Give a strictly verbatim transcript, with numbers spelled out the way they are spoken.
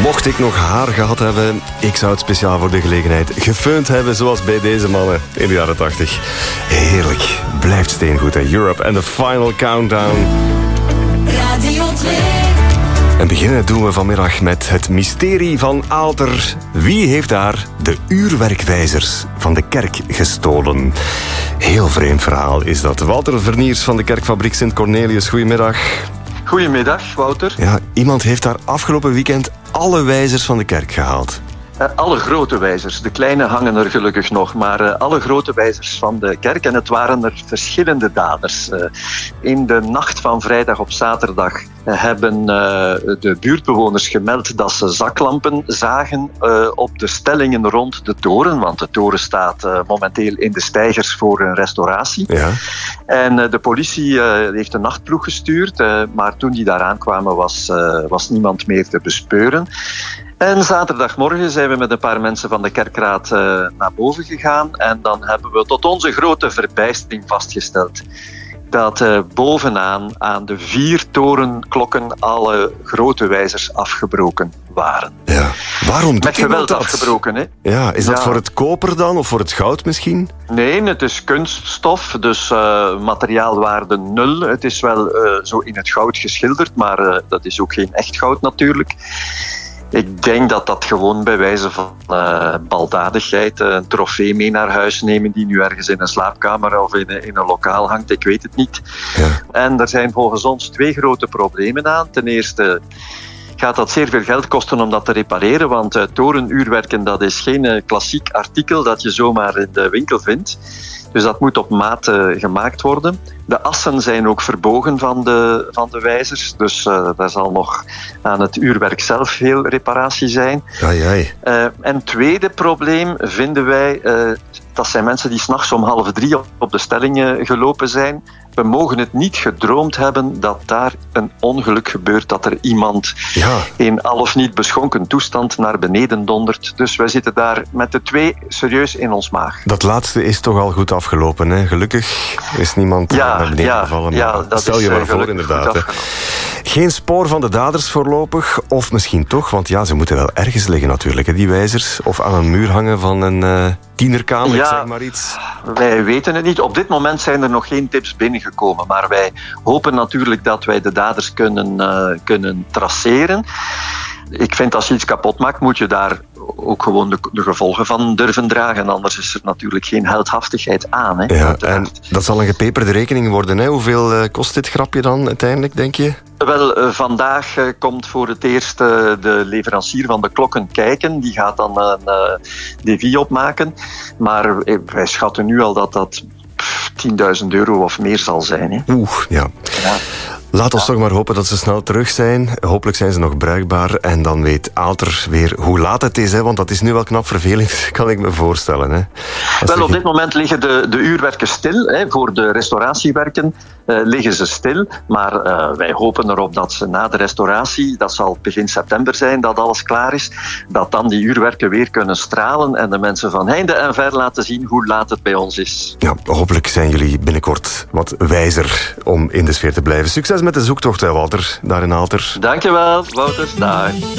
Mocht ik nog haar gehad hebben, ik zou het speciaal voor de gelegenheid gefeund hebben, zoals bij deze mannen in de jaren tachtig. Heerlijk. Blijft steengoed, hè. Europe and the Final Countdown. Radio twee. En beginnen doen we vanmiddag met het mysterie van Aalter. Wie heeft daar de uurwerkwijzers van de kerk gestolen? Heel vreemd verhaal is dat. Walter Verniers van de kerkfabriek Sint Cornelius, goedemiddag. Goedemiddag, Wouter. Ja, iemand heeft daar afgelopen weekend alle wijzers van de kerk gehaald. Uh, alle grote wijzers. De kleine hangen er gelukkig nog. Maar uh, alle grote wijzers van de kerk. En het waren er verschillende daders. Uh, in de nacht van vrijdag op zaterdag uh, hebben uh, de buurtbewoners gemeld dat ze zaklampen zagen uh, op de stellingen rond de toren. Want de toren staat uh, momenteel in de steigers voor een restauratie. Ja. En uh, de politie uh, heeft een nachtploeg gestuurd. Uh, maar toen die daar aankwamen was, uh, was niemand meer te bespeuren. En zaterdagmorgen zijn we met een paar mensen van de kerkraad uh, naar boven gegaan. En dan hebben we tot onze grote verbijstering vastgesteld dat uh, bovenaan aan de vier torenklokken alle grote wijzers afgebroken waren. Ja. Waarom doet Met iemand geweld dat? afgebroken, hè? Ja, is dat Ja. voor het koper dan, of voor het goud misschien? Nee, het is kunststof, dus uh, materiaalwaarde nul. Het is wel uh, zo in het goud geschilderd, maar uh, dat is ook geen echt goud natuurlijk. Ik denk dat dat gewoon bij wijze van uh, baldadigheid uh, een trofee mee naar huis nemen die nu ergens in een slaapkamer of in een, in een lokaal hangt, ik weet het niet. Ja. En er zijn volgens ons twee grote problemen aan. Ten eerste gaat dat zeer veel geld kosten om dat te repareren, want uh, torenuurwerken, dat is geen uh, klassiek artikel dat je zomaar in de winkel vindt. Dus dat moet op maat uh, gemaakt worden. De assen zijn ook verbogen van de, van de wijzers. Dus uh, daar zal nog aan het uurwerk zelf veel reparatie zijn. Ai, ai. Uh, en tweede probleem vinden wij... Uh, dat zijn mensen die 's nachts om half drie op de stellingen gelopen zijn. We mogen het niet gedroomd hebben dat daar een ongeluk gebeurt. Dat er iemand Ja. in al of niet beschonken toestand naar beneden dondert. Dus wij zitten daar met de twee serieus in ons maag. Dat laatste is toch al goed afgelopen, hè? Gelukkig is niemand Ja, naar beneden ja, gevallen. ja, Maar dat stel is, je uh, maar voor, gelukkig inderdaad. goed Hè. afgelopen. Geen spoor van de daders voorlopig, of misschien toch, want ja, ze moeten wel ergens liggen natuurlijk, hè, die wijzers. Of aan een muur hangen van een uh, tienerkamer, Ja. ik zeg maar iets. Wij weten het niet. Op dit moment zijn er nog geen tips binnengekomen. Maar wij hopen natuurlijk dat wij de daders kunnen, uh, kunnen traceren. Ik vind als je iets kapot maakt, moet je daar ook gewoon de, de gevolgen van durven dragen. Anders is er natuurlijk geen heldhaftigheid aan. Hè, Ja, uiteraard. en dat zal een gepeperde rekening worden, hè? Hoeveel uh, kost dit grapje dan uiteindelijk, denk je? Wel, uh, vandaag uh, komt voor het eerst uh, de leverancier van de klokken kijken. Die gaat dan een uh, D V opmaken. Maar uh, wij schatten nu al dat dat tienduizend euro of meer zal zijn. Hè. Oeh, ja. Ja. Laat ons toch maar hopen dat ze snel terug zijn. Hopelijk zijn ze nog bruikbaar. En dan weet Aalter weer hoe laat het is. Hè? Want dat is nu wel knap vervelend, kan ik me voorstellen. Hè? Als Wel, er op geen- dit moment liggen de, de uurwerken stil. Hè. Voor de restauratiewerken uh, liggen ze stil. Maar uh, wij hopen erop dat ze na de restauratie, dat zal begin september zijn, dat alles klaar is, dat dan die uurwerken weer kunnen stralen en de mensen van heinde en ver laten zien hoe laat het bij ons is. Ja, hopelijk zijn jullie binnenkort wat wijzer om in de sfeer te blijven. Succes met de zoektocht, hè, Walter, daar in Aalter. Dankjewel, Wouter. Dag.